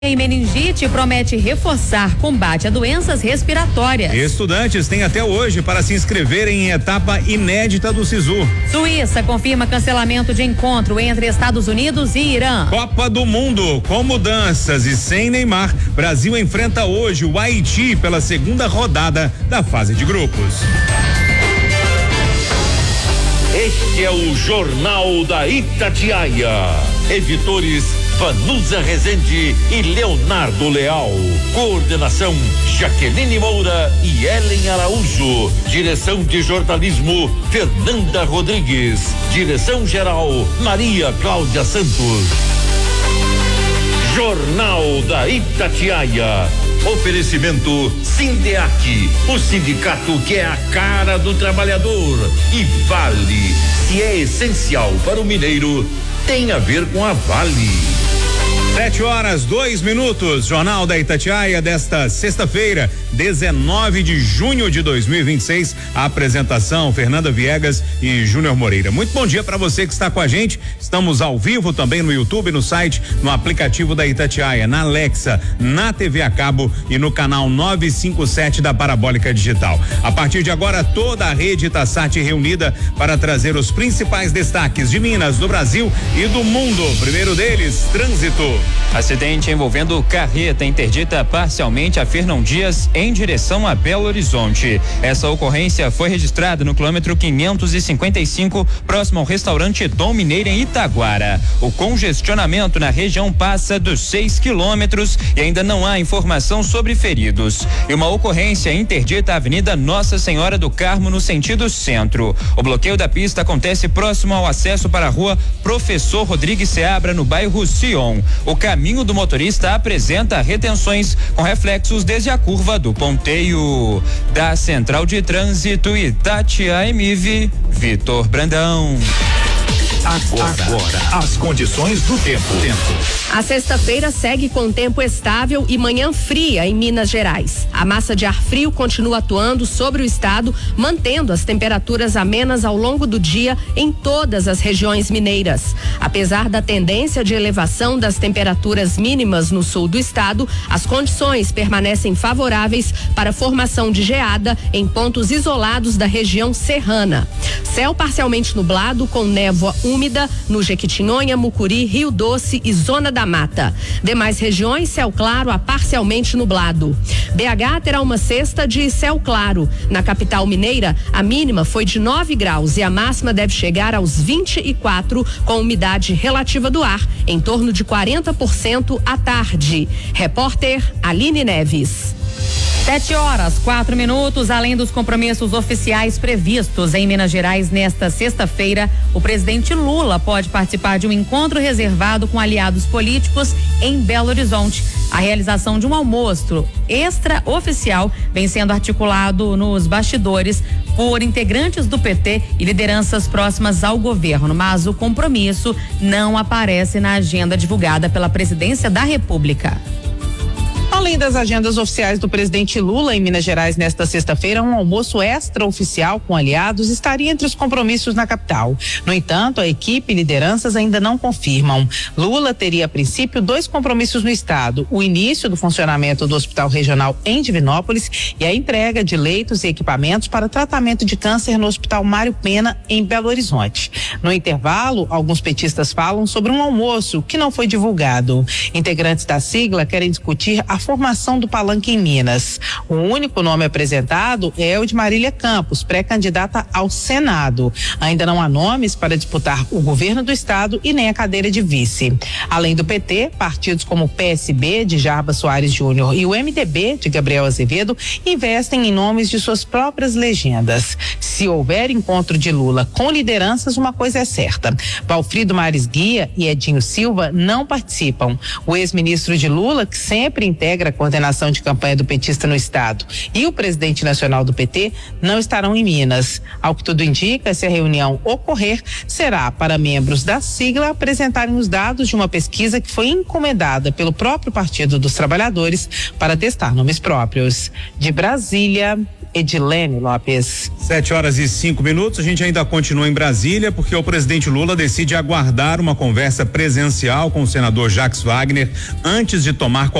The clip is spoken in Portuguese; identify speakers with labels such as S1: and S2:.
S1: E meningite promete reforçar combate a doenças respiratórias.
S2: Estudantes têm até hoje para se inscreverem em etapa inédita do SISU.
S1: Suíça confirma cancelamento de encontro entre Estados Unidos e Irã.
S2: Copa do Mundo, com mudanças e sem Neymar, Brasil enfrenta hoje o Haiti pela segunda rodada da fase de grupos.
S3: Este é o Jornal da Itatiaia. Editores Vanusa Rezende e Leonardo Leal. Coordenação Jaqueline Moura e Ellen Araújo. Direção de jornalismo Fernanda Rodrigues. Direção geral Maria Cláudia Santos. Jornal da Itatiaia. Oferecimento Sindeac, o sindicato que é a cara do trabalhador. E Vale, se é essencial para o mineiro, tem a ver com a Vale.
S2: 7h02. Jornal da Itatiaia desta sexta-feira, 19 de junho de 2026. A apresentação Fernanda Viegas e Júnior Moreira. Muito bom dia para você que está com a gente. Estamos ao vivo também no YouTube, no site, no aplicativo da Itatiaia, na Alexa, na TV a cabo e no canal 957 da Parabólica Digital. A partir de agora, toda a rede Itasat reunida para trazer os principais destaques de Minas, do Brasil e do mundo. Primeiro deles, trânsito.
S4: Acidente envolvendo carreta interdita parcialmente a Fernão Dias em direção a Belo Horizonte. Essa ocorrência foi registrada no quilômetro 555, próximo ao restaurante Dom Mineiro em Itaguara. O congestionamento na região passa dos 6 quilômetros e ainda não há informação sobre feridos. E uma ocorrência interdita a Avenida Nossa Senhora do Carmo no sentido centro. O bloqueio da pista acontece próximo ao acesso para a rua Professor Rodrigues Seabra, no bairro Sion. O caminho do motorista apresenta retenções com reflexos desde a curva do Ponteio. Da Central de Trânsito Itatiaia MIV, Vitor Brandão.
S3: Agora, as condições do tempo.
S5: A sexta-feira segue com tempo estável e manhã fria em Minas Gerais. A massa de ar frio continua atuando sobre o estado, mantendo as temperaturas amenas ao longo do dia em todas as regiões mineiras. Apesar da tendência de elevação das temperaturas mínimas no sul do estado, as condições permanecem favoráveis para a formação de geada em pontos isolados da região serrana. Céu parcialmente nublado com névoa úmida no Jequitinhonha, Mucuri, Rio Doce e Zona da Mata. Demais regiões, céu claro a parcialmente nublado. BH terá uma sexta de céu claro. Na capital mineira, a mínima foi de 9 graus e a máxima deve chegar aos 24, com umidade relativa do ar em torno de 40% à tarde. Repórter Aline Neves.
S1: 7h04. Além dos compromissos oficiais previstos em Minas Gerais nesta sexta-feira, o presidente Lula pode participar de um encontro reservado com aliados políticos em Belo Horizonte. A realização de um almoço extraoficial vem sendo articulado nos bastidores por integrantes do PT e lideranças próximas ao governo, mas o compromisso não aparece na agenda divulgada pela Presidência da República.
S6: Além das agendas oficiais do presidente Lula em Minas Gerais nesta sexta-feira, um almoço extraoficial com aliados estaria entre os compromissos na capital. No entanto, a equipe e lideranças ainda não confirmam. Lula teria, a princípio, 2 compromissos no estado: o início do funcionamento do Hospital Regional em Divinópolis e a entrega de leitos e equipamentos para tratamento de câncer no Hospital Mário Pena, em Belo Horizonte. No intervalo, alguns petistas falam sobre um almoço que não foi divulgado. Integrantes da sigla querem discutir a formação do palanque em Minas. O único nome apresentado é o de Marília Campos, pré-candidata ao Senado. Ainda não há nomes para disputar o governo do estado e nem a cadeira de vice. Além do PT, partidos como o PSB de Jarbas Soares Júnior e o MDB de Gabriel Azevedo investem em nomes de suas próprias legendas. Se houver encontro de Lula com lideranças, uma coisa é certa: Valfrido Mares Guia e Edinho Silva não participam. O ex-ministro de Lula, que sempre integra a coordenação de campanha do petista no estado, e o presidente nacional do PT não estarão em Minas. Ao que tudo indica, se a reunião ocorrer, será para membros da sigla apresentarem os dados de uma pesquisa que foi encomendada pelo próprio Partido dos Trabalhadores para testar nomes próprios. De Brasília, Edilene Lopes.
S2: 7h05. A gente ainda continua em Brasília porque o presidente Lula decide aguardar uma conversa presencial com o senador Jacques Wagner antes de tomar